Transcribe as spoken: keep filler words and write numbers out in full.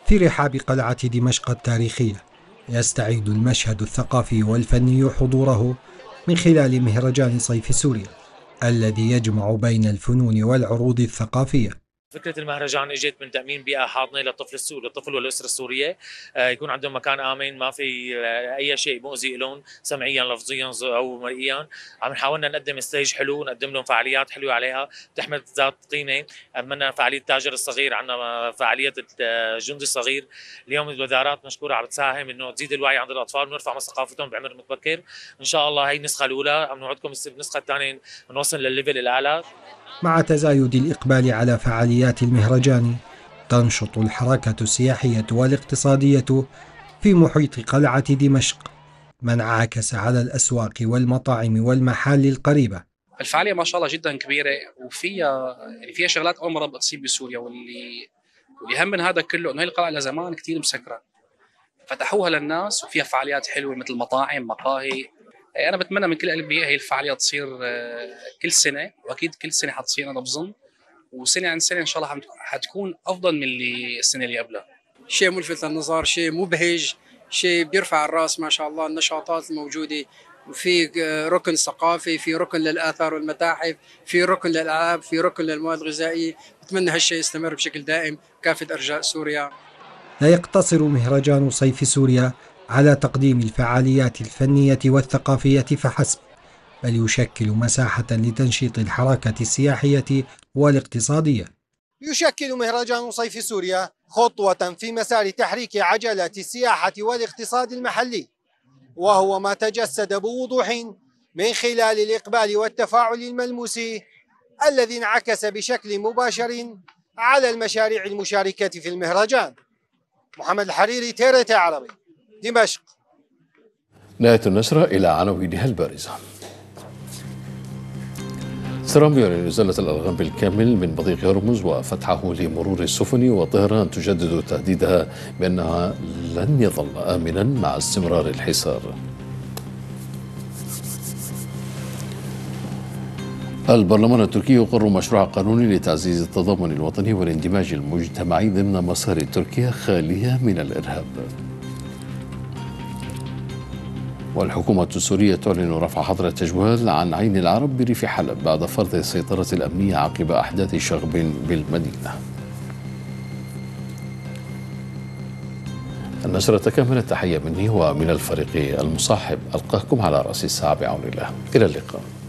في رحاب قلعة دمشق التاريخية يستعيد المشهد الثقافي والفني حضوره من خلال مهرجان صيف سوريا الذي يجمع بين الفنون والعروض الثقافية. فكرة المهرجان اجت من تأمين بيئة حاضنة للطفل السوري، للطفل والأسرة السورية، آه يكون عندهم مكان آمن ما في آه أي شيء مؤذي لهم سمعيا لفظيا أو مرئيا. عم نحاولنا نقدم ستيج حلو، نقدم لهم فعاليات حلوة عليها تحمل ذات قيمة. عملنا فعالية التاجر الصغير، عندنا فعالية الجندي الصغير. اليوم الوزارات مشكورة عم تساهم إنه تزيد الوعي عند الأطفال ونرفع من ثقافتهم بعمر متبكر. إن شاء الله هي النسخة الأولى، عم نوعدكم بالنسخة الثانية نوصل للليفل الأعلى. مع تزايد الإقبال على فعاليات المهرجان تنشط الحركة السياحية والاقتصادية في محيط قلعة دمشق، ما انعكس على الأسواق والمطاعم والمحال القريبة. الفعالية ما شاء الله جدا كبيرة وفيها يعني فيها شغلات أول مرة بتصير بسوريا، واللي واللي هم من هذا كله إنه هي القلعة لزمان كتير مسكرة، فتحوها للناس وفيها فعاليات حلوة مثل مطاعم مقاهي. أنا بتمنى من كل قلبي هي الفعالية تصير كل سنة، وأكيد كل سنة حتصير أنا بظن، وسنة عن سنة إن شاء الله حتكون أفضل من اللي السنة اللي قبلها. شيء ملفت للنظر، شيء مبهج، شيء بيرفع الراس. ما شاء الله النشاطات الموجودة، وفي ركن ثقافي، في ركن للآثار والمتاحف، في ركن للألعاب، في ركن للمواد الغذائية. بتمنى هالشيء يستمر بشكل دائم كافة أرجاء سوريا. لا يقتصر مهرجان صيف سوريا على تقديم الفعاليات الفنية والثقافية فحسب، بل يشكل مساحة لتنشيط الحركة السياحية والاقتصادية. يشكل مهرجان صيف سوريا خطوة في مسار تحريك عجلة السياحة والاقتصاد المحلي، وهو ما تجسد بوضوح من خلال الإقبال والتفاعل الملموس الذي انعكس بشكل مباشر على المشاريع المشاركة في المهرجان. محمد الحريري، تي آر تي عربي، دمشق. نهاية النشرة إلى عناوينها البارزة. ترامب يعلن إزالة الألغام بالكامل من مضيق هرمز وفتحه لمرور السفن، وطهران تجدد تهديدها بأنها لن يظل آمنا مع استمرار الحصار. البرلمان التركي يقر مشروع قانون لتعزيز التضامن الوطني والاندماج المجتمعي ضمن مسار تركيا خالية من الإرهاب. والحكومة السورية تعلن رفع حظر التجوال عن عين العرب بريف حلب بعد فرض السيطرة الأمنية عقب أحداث شغب بالمدينة. النشرة تكملت. تحية مني ومن الفريق المصاحب، ألقاكم على رأس الساعة بعون الله. إلى اللقاء.